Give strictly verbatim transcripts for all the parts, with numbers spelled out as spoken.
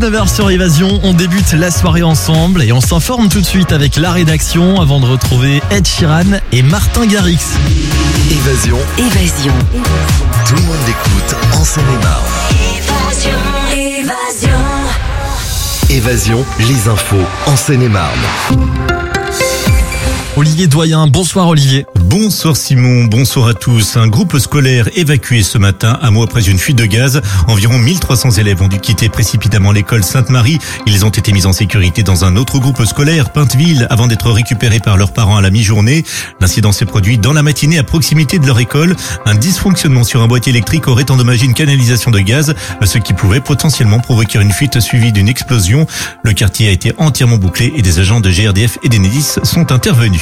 dix-neuf heures sur Évasion, on débute la soirée ensemble et on s'informe tout de suite avec la rédaction avant de retrouver Ed Sheeran et Martin Garrix. Évasion. Évasion. Tout le monde l'écoute en Seine-et-Marne. Évasion. Évasion. Évasion, les infos en Seine-et-Marne. Olivier Doyen, bonsoir Olivier. Bonsoir Simon, bonsoir à tous. Un groupe scolaire évacué ce matin, un mois après une fuite de gaz. Environ mille trois cents élèves ont dû quitter précipitamment l'école Sainte-Marie. Ils ont été mis en sécurité dans un autre groupe scolaire, Pinteville, avant d'être récupérés par leurs parents à la mi-journée. L'incident s'est produit dans la matinée à proximité de leur école. Un dysfonctionnement sur un boîtier électrique aurait endommagé une canalisation de gaz, ce qui pouvait potentiellement provoquer une fuite suivie d'une explosion. Le quartier a été entièrement bouclé et des agents de G R D F et d'Enedis sont intervenus.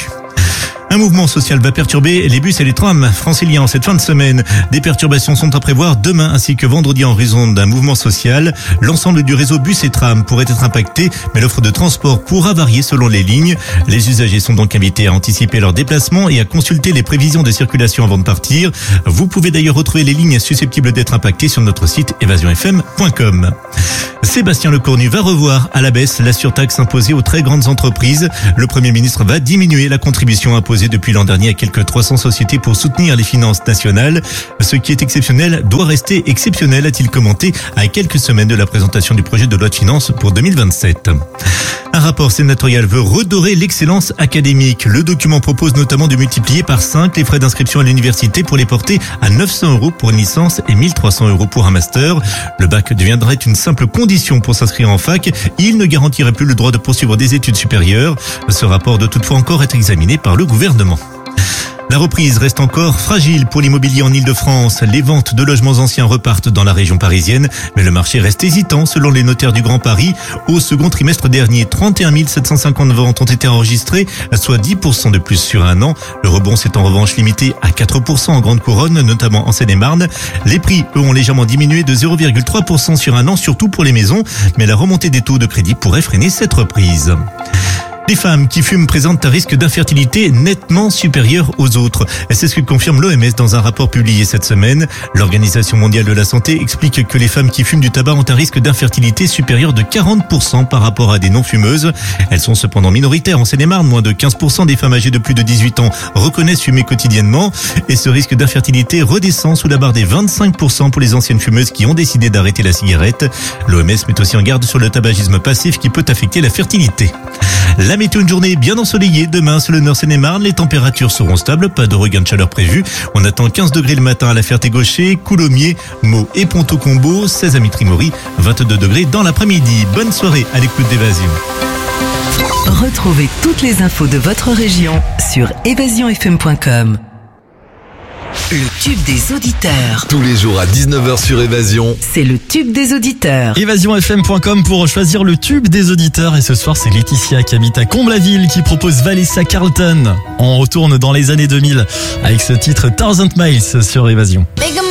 Un mouvement social va perturber les bus et les trams franciliens en cette fin de semaine. Des perturbations sont à prévoir demain ainsi que vendredi en raison d'un mouvement social. L'ensemble du réseau bus et tram pourrait être impacté, mais l'offre de transport pourra varier selon les lignes. Les usagers sont donc invités à anticiper leur déplacement et à consulter les prévisions de circulation avant de partir. Vous pouvez d'ailleurs retrouver les lignes susceptibles d'être impactées sur notre site évasion f m point com. Sébastien Lecornu va revoir à la baisse la surtaxe imposée aux très grandes entreprises. Le Premier ministre va diminuer la contribution imposée depuis l'an dernier à quelques trois cents sociétés pour soutenir les finances nationales. Ce qui est exceptionnel doit rester exceptionnel, a-t-il commenté à quelques semaines de la présentation du projet de loi de finances pour deux mille vingt-sept. Un rapport sénatorial veut redorer l'excellence académique. Le document propose notamment de multiplier par cinq les frais d'inscription à l'université pour les porter à neuf cents euros pour une licence et mille trois cents euros pour un master. Le bac deviendrait une simple condition pour s'inscrire en fac. Il ne garantirait plus le droit de poursuivre des études supérieures. Ce rapport doit toutefois encore être examiné par le gouvernement. La reprise reste encore fragile pour l'immobilier en Ile-de-France. Les ventes de logements anciens repartent dans la région parisienne, mais le marché reste hésitant selon les notaires du Grand Paris. Au second trimestre dernier, trente et un mille sept cent cinquante ventes ont été enregistrées, soit dix pour cent de plus sur un an. Le rebond s'est en revanche limité à quatre pour cent en Grande Couronne, notamment en Seine-et-Marne. Les prix, eux, ont légèrement diminué de zéro virgule trois pour cent sur un an, surtout pour les maisons, mais la remontée des taux de crédit pourrait freiner cette reprise. Les femmes qui fument présentent un risque d'infertilité nettement supérieur aux autres. C'est ce que confirme l'O M S dans un rapport publié cette semaine. L'Organisation mondiale de la santé explique que les femmes qui fument du tabac ont un risque d'infertilité supérieur de quarante pour cent par rapport à des non-fumeuses. Elles sont cependant minoritaires en Seine-et-Marne. Moins de quinze pour cent des femmes âgées de plus de dix-huit ans reconnaissent fumer quotidiennement. Et ce risque d'infertilité redescend sous la barre des vingt-cinq pour cent pour les anciennes fumeuses qui ont décidé d'arrêter la cigarette. L'O M S met aussi en garde sur le tabagisme passif qui peut affecter la fertilité. La météo, une journée bien ensoleillée. Demain, sur le nord Seine-et-Marne, les températures seront stables. Pas de regain de chaleur prévu. On attend quinze degrés le matin à la Ferté-Gaucher, Coulommiers, Meaux et Ponto-Combo, seize à Mitry-Mory, vingt-deux degrés dans l'après-midi. Bonne soirée à l'écoute d'Évasion. Retrouvez toutes les infos de votre région sur évasion f m point com. Le tube des auditeurs. Tous les jours à dix-neuf heures sur Évasion. C'est le tube des auditeurs. évasion f m point com pour choisir le tube des auditeurs. Et ce soir, c'est Laetitia qui habite à Comble-la-Ville qui propose Vanessa Carlton. On retourne dans les années deux mille avec ce titre Thousand Miles sur Évasion. Make 'em